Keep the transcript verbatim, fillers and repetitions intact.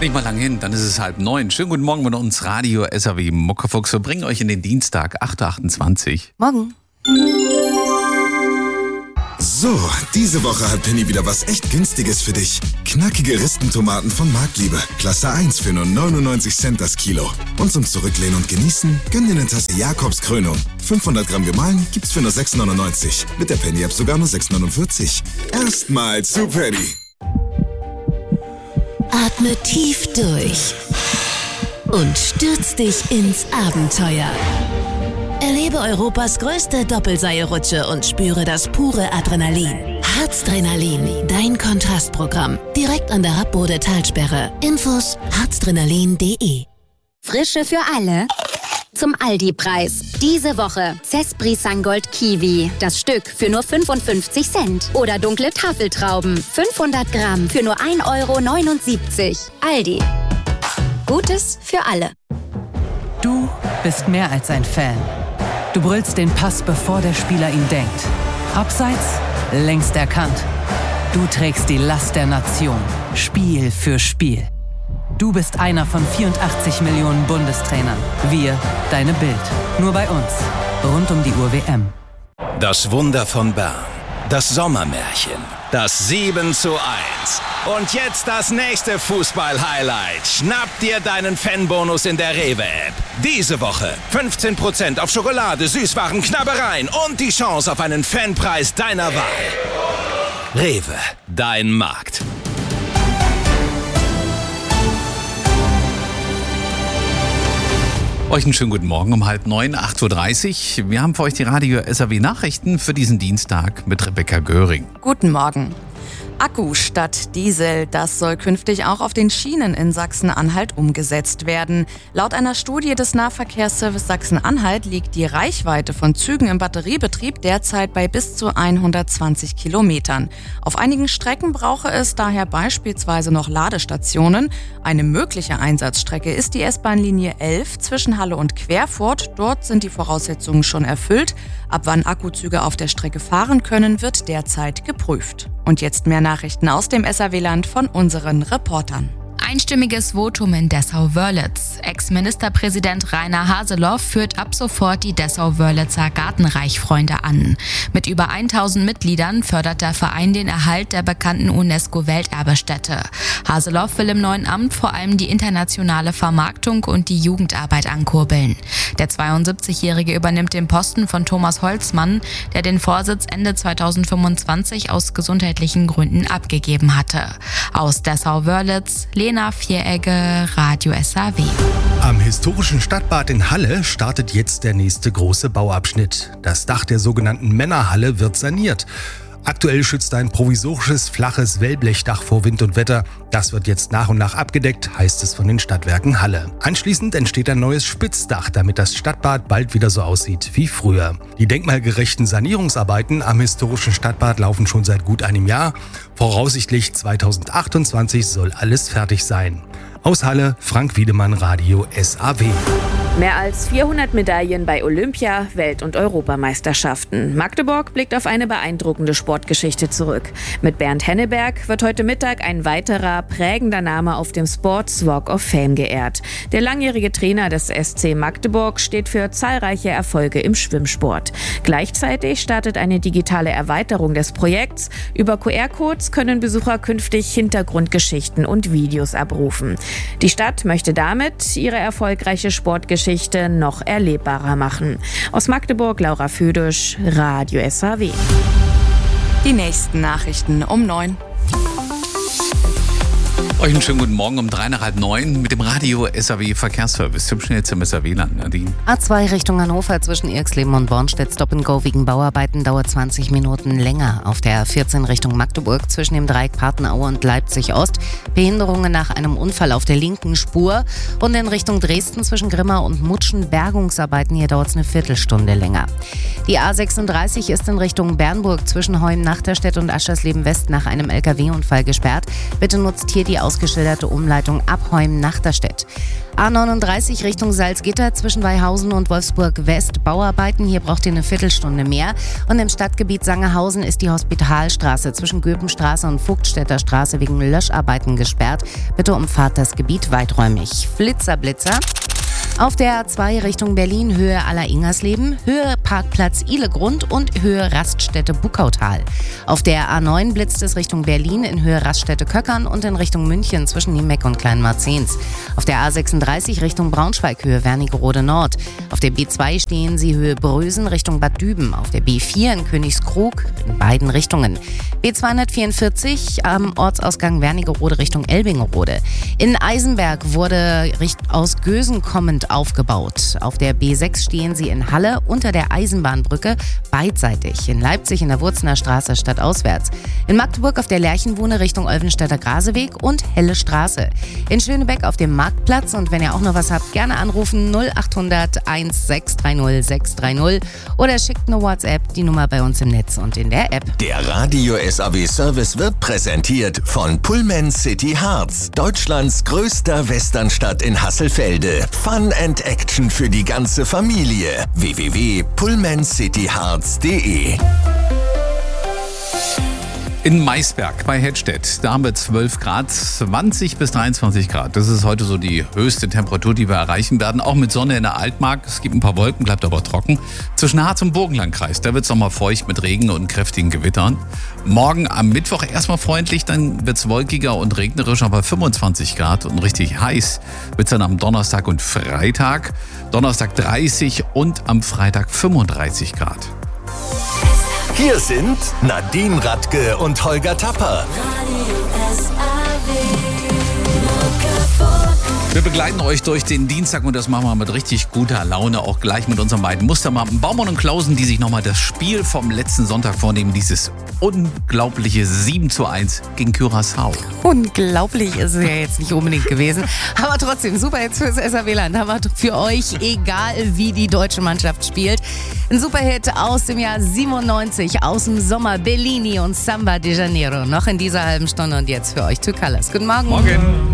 Nicht mal lang hin, dann ist es halb neun. Schönen guten Morgen mit uns Radio S A W Muckefuchs. Wir bringen euch in den Dienstag, achter achtundzwanzig. Morgen. So, diese Woche hat Penny wieder was echt Günstiges für dich. Knackige Ristentomaten von Marktliebe. Klasse eins für nur neunundneunzig Cent das Kilo. Und zum Zurücklehnen und Genießen, gönn dir eine Tasse Jakobs Krönung. fünfhundert Gramm gemahlen gibt's für nur sechs neunundneunzig. Mit der Penny-App sogar nur sechs neunundvierzig. Erstmal zu Penny. Atme tief durch und stürz dich ins Abenteuer. Erlebe Europas größte Doppelseilrutsche und spüre das pure Adrenalin. Harzdrenalin, dein Kontrastprogramm. Direkt an der Rappbode Talsperre. Infos harzdrenalin punkt de. Frische für alle. Zum Aldi-Preis. Diese Woche Cespri Sangold Kiwi. Das Stück für nur fünfundfünfzig Cent. Oder dunkle Tafeltrauben. fünfhundert Gramm für nur ein Euro neunundsiebzig. Aldi. Gutes für alle. Du bist mehr als ein Fan. Du brüllst den Pass, bevor der Spieler ihn denkt. Abseits, längst erkannt. Du trägst die Last der Nation. Spiel für Spiel. Du bist einer von vierundachtzig Millionen Bundestrainern. Wir, deine Bild. Nur bei uns. Rund um die Uhr W M. Das Wunder von Bern. Das Sommermärchen. Das sieben zu eins. Und jetzt das nächste Fußball-Highlight. Schnapp dir deinen Fanbonus in der Rewe-App. Diese Woche fünfzehn Prozent auf Schokolade, Süßwaren, Knabbereien und die Chance auf einen Fanpreis deiner Wahl. Rewe, dein Markt. Euch einen schönen guten Morgen um halb neun, acht Uhr dreißig. Wir haben für euch die Radio S A W Nachrichten für diesen Dienstag mit Rebecca Göring. Guten Morgen. Akku statt Diesel, das soll künftig auch auf den Schienen in Sachsen-Anhalt umgesetzt werden. Laut einer Studie des Nahverkehrsservice Sachsen-Anhalt liegt die Reichweite von Zügen im Batteriebetrieb derzeit bei bis zu hundertzwanzig Kilometern. Auf einigen Strecken brauche es daher beispielsweise noch Ladestationen. Eine mögliche Einsatzstrecke ist die S-Bahn-Linie elf zwischen Halle und Querfurt. Dort sind die Voraussetzungen schon erfüllt. Ab wann Akkuzüge auf der Strecke fahren können, wird derzeit geprüft. Und jetzt mehr Nachrichten aus dem S A W-Land von unseren Reportern. Einstimmiges Votum in Dessau-Wörlitz. Ex-Ministerpräsident Rainer Haseloff führt ab sofort die Dessau-Wörlitzer Gartenreichfreunde an. Mit über tausend Mitgliedern fördert der Verein den Erhalt der bekannten UNESCO-Welterbestätte. Haseloff will im neuen Amt vor allem die internationale Vermarktung und die Jugendarbeit ankurbeln. Der zweiundsiebzigjährige übernimmt den Posten von Thomas Holzmann, der den Vorsitz Ende zweitausendfünfundzwanzig aus gesundheitlichen Gründen abgegeben hatte. Aus Dessau-Wörlitz, Lena Vieregge, Radio S A W. Am historischen Stadtbad in Halle startet jetzt der nächste große Bauabschnitt. Das Dach der sogenannten Männerhalle wird saniert. Aktuell schützt ein provisorisches, flaches Wellblechdach vor Wind und Wetter. Das wird jetzt nach und nach abgedeckt, heißt es von den Stadtwerken Halle. Anschließend entsteht ein neues Spitzdach, damit das Stadtbad bald wieder so aussieht wie früher. Die denkmalgerechten Sanierungsarbeiten am historischen Stadtbad laufen schon seit gut einem Jahr. Voraussichtlich zweitausendachtundzwanzig soll alles fertig sein. Aus Halle, Frank Wiedemann, Radio S A W. Mehr als vierhundert Medaillen bei Olympia-, Welt- und Europameisterschaften. Magdeburg blickt auf eine beeindruckende Sportgeschichte zurück. Mit Bernd Henneberg wird heute Mittag ein weiterer prägender Name auf dem Sports Walk of Fame geehrt. Der langjährige Trainer des S C Magdeburg steht für zahlreiche Erfolge im Schwimmsport. Gleichzeitig startet eine digitale Erweiterung des Projekts. Über Q R-Codes können Besucher künftig Hintergrundgeschichten und Videos abrufen. Die Stadt möchte damit ihre erfolgreiche Sportgeschichte noch erlebbarer machen. Aus Magdeburg, Laura Füdisch, Radio S A W. Die nächsten Nachrichten um neun. Euch einen schönen guten Morgen um drei nach halb neun mit dem Radio S A W Verkehrsservice. Zum Schnell zum S A W-Land, Nadine. A zwei Richtung Hannover zwischen Irxleben und Bornstedt Stop and Go wegen Bauarbeiten dauert zwanzig Minuten länger. Auf der A vierzehn Richtung Magdeburg zwischen dem Dreieck Partenaue und Leipzig Ost Behinderungen nach einem Unfall auf der linken Spur. Und in Richtung Dresden zwischen Grimma und Mutschen Bergungsarbeiten, hier dauert es eine Viertelstunde länger. Die A sechsunddreißig ist in Richtung Bernburg zwischen Heum-Nachterstedt und Aschersleben West nach einem L K W-Unfall gesperrt. Bitte nutzt hier die Aus ausgeschilderte Umleitung Abheum-Nachterstedt. A neununddreißig Richtung Salzgitter zwischen Weihausen und Wolfsburg West Bauarbeiten. Hier braucht ihr eine Viertelstunde mehr. Und im Stadtgebiet Sangerhausen ist die Hospitalstraße zwischen Göpenstraße und Vogtstädter Straße wegen Löscharbeiten gesperrt. Bitte umfahrt das Gebiet weiträumig. Flitzer, Blitzer. Auf der A zwei Richtung Berlin, Höhe Aller-Ingersleben, Höhe Parkplatz Ihlegrund und Höhe Raststätte Buckautal. Auf der A neun blitzt es Richtung Berlin in Höhe Raststätte Köckern und in Richtung München zwischen Niemeck und Kleinmarzens. Auf der A sechsunddreißig Richtung Braunschweig, Höhe Wernigerode Nord. Auf der B zwei stehen Sie Höhe Brösen Richtung Bad Düben. Auf der B vier in Königskrug in beiden Richtungen. B zweihundertvierundvierzig am Ortsausgang Wernigerode Richtung Elbingerode. In Eisenberg wurde aus Gösen kommend aufgebaut. Auf der B sechs stehen Sie in Halle unter der Eisenbahnbrücke beidseitig. In Leipzig in der Wurzener Straße stadtauswärts. In Magdeburg auf der Lerchenwohne Richtung Olvenstädter Graseweg und Helle Straße. In Schönebeck auf dem Marktplatz. Und wenn ihr auch noch was habt, gerne anrufen null achthundert eins sechs drei null sechs drei null oder schickt eine WhatsApp, die Nummer bei uns im Netz und in der App. Der Radio S A W Service wird präsentiert von Pullman City Harz, Deutschlands größter Westernstadt in Hasselfelde. Fun and Action für die ganze Familie. w w w punkt pullman city harz punkt de In Maisberg bei Hedstedt, da haben wir zwölf Grad, zwanzig bis dreiundzwanzig Grad. Das ist heute so die höchste Temperatur, die wir erreichen werden. Auch mit Sonne in der Altmark. Es gibt ein paar Wolken, bleibt aber trocken. Zwischen Harz und Burgenlandkreis, da wird es nochmal feucht mit Regen und kräftigen Gewittern. Morgen am Mittwoch erstmal freundlich, dann wird es wolkiger und regnerisch, aber fünfundzwanzig Grad und richtig heiß wird es dann am Donnerstag und Freitag. Donnerstag dreißig und am Freitag fünfunddreißig Grad. Hier sind Nadine Radke und Holger Tapper. Wir begleiten euch durch den Dienstag und das machen wir mit richtig guter Laune, auch gleich mit unseren beiden Mustermappen Baumann und Klausen, die sich nochmal das Spiel vom letzten Sonntag vornehmen, dieses unglaubliche sieben zu eins gegen Curaçao. Unglaublich ist es ja jetzt nicht unbedingt gewesen, aber trotzdem super jetzt fürs S A W-Land, haben wir für euch, egal wie die deutsche Mannschaft spielt. Ein Superhit aus dem Jahr siebenundneunzig, aus dem Sommer, Bellini und Samba de Janeiro, noch in dieser halben Stunde und jetzt für euch Two Colors. Guten Morgen. Morgen.